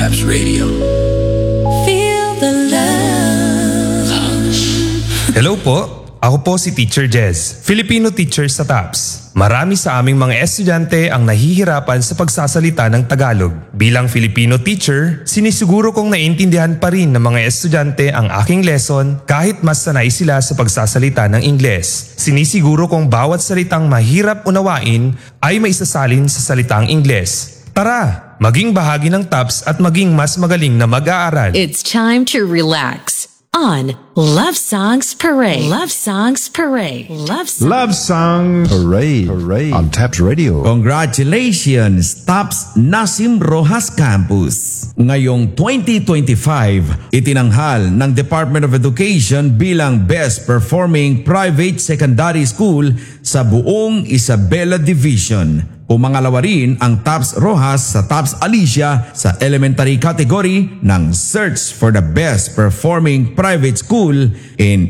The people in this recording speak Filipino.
Taps Radio. Feel the love. Hello po, ako po si Teacher Jez, Filipino teacher sa TAPS. Marami sa aming mga estudyante ang nahihirapan sa pagsasalita ng Tagalog. Bilang Filipino teacher, sinisiguro kong naiintindihan pa rin ng mga estudyante ang aking lesson kahit mas sanay sila sa pagsasalita ng Ingles. Sinisiguro kong bawat salitang mahirap unawain ay maisasalin sa salitang Ingles. Tara, maging bahagi ng TAPS at maging mas magaling na mag-aaral. It's time to relax on Love Songs Parade. Love Songs Parade. Love Song Parade on Taps Radio. Congratulations, TAPS Nasim Rojas Campus! Ngayong 2025, itinanghal ng Department of Education bilang Best Performing Private Secondary School sa buong Isabela Division. Pumangalawa rin ang TAPS Rojas sa TAPS Alicia sa elementary category ng Search for the Best Performing Private School in